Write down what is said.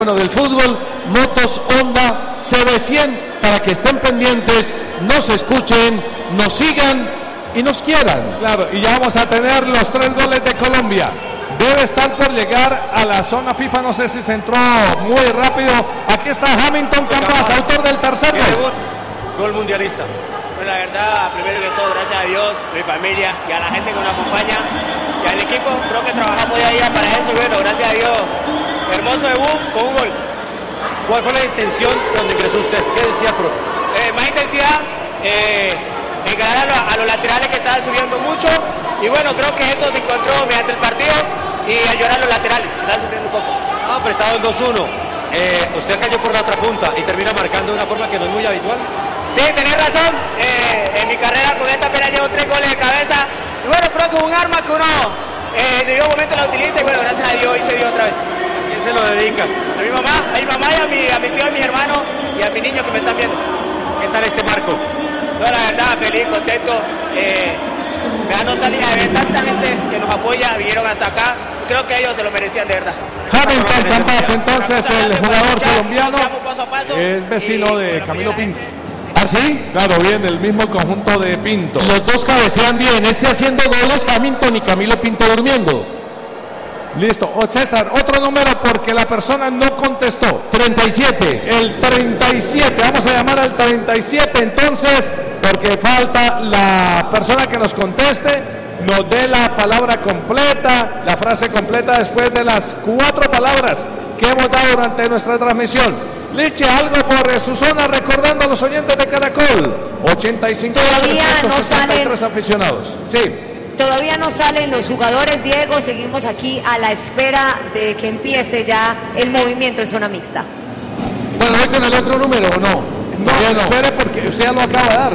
Bueno, del fútbol, motos Honda CB100, para que estén pendientes, nos escuchen, nos sigan y nos quieran. Claro, y ya vamos a tener los 3 goles de Colombia. Debe estar por llegar a la zona FIFA, no sé si se entró muy rápido. Aquí está Hamilton Campas, autor del tercer gol. Gol mundialista. Bueno, la verdad, primero que todo, gracias a Dios, mi familia y a la gente que nos acompaña y al equipo, creo que trabajamos día a día para eso y bueno, gracias a Dios, hermoso debut con un gol. ¿Cuál fue la intención cuando ingresó usted? ¿Qué decía, profe? Más intensidad, encarar a los laterales que estaban subiendo mucho y bueno, creo que eso se encontró mediante el partido y ayudar a los laterales, que estaban sufriendo un poco. Apretado el 2-1. Usted cayó por la otra punta y termina marcando de una forma que no es muy habitual. Sí, tenés razón. En mi carrera con esta pena llevo 3 goles de cabeza. Y bueno, creo que es un arma que uno en debido momento la utiliza y bueno, gracias a Dios hoy se dio otra vez. ¿A quién se lo dedica? A mi mamá y a mis tíos, a mis hermanos y a mis niños que me están viendo. ¿Qué tal este marco? No, la verdad, feliz, contento. Me da nostalgia de ver tanta gente que nos apoya, vinieron hasta acá. Creo que ellos se lo merecían de verdad. Hamilton Campas, entonces el jugador colombiano, paso a paso, es vecino de Camilo Pinto. ¿Ah, sí? Claro, bien, el mismo conjunto de Pinto. Los dos cabecean bien, este haciendo goles, Hamilton y Camilo Pinto durmiendo. Listo, César, otro número porque la persona no contestó. 37. El 37, vamos a llamar al 37 entonces, porque falta la persona que nos conteste, nos dé la palabra completa, la frase completa después de las 4 palabras que hemos dado durante nuestra transmisión. Liche, algo por su zona, recordando a los oyentes de Caracol. 85 Todavía no salen aficionados. Sí. Todavía no salen los jugadores, Diego. Seguimos aquí a la espera de que empiece ya el movimiento en zona mixta. Bueno, ¿voy con el otro número o no? No, espere porque usted ya lo acaba de dar.